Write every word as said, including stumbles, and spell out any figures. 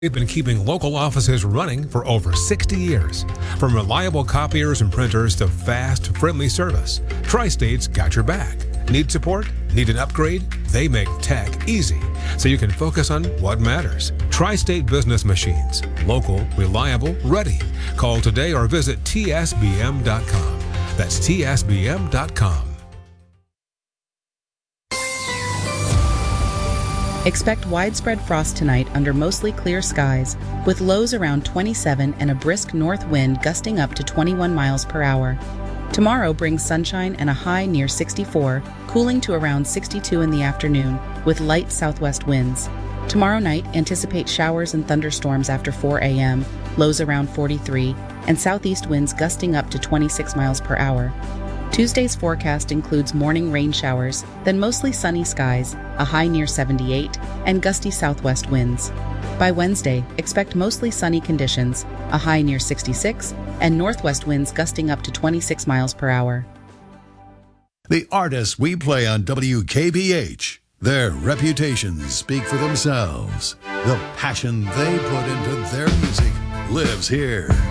We've been keeping local offices running for over sixty years. From reliable copiers and printers to fast, friendly service, Tri-State's got your back. Need support? Need an upgrade? They make tech easy, so you can focus on what matters. Tri-State Business Machines. Local, reliable, ready. Call today or visit T S B M dot com. That's T S B M dot com. Expect widespread frost tonight under mostly clear skies, with lows around twenty-seven and a brisk north wind gusting up to twenty-one miles per hour. Tomorrow brings sunshine and a high near sixty-four, cooling to around sixty-two in the afternoon, with light southwest winds. Tomorrow night, anticipate showers and thunderstorms after four a.m., lows around forty-three, and southeast winds gusting up to twenty-six miles per hour. Tuesday's forecast includes morning rain showers, then mostly sunny skies, a high near seventy-eight, and gusty southwest winds. By Wednesday, expect mostly sunny conditions, a high near sixty-six, and northwest winds gusting up to twenty-six miles per hour. The artists we play on W K B H, their reputations speak for themselves. The passion they put into their music lives here.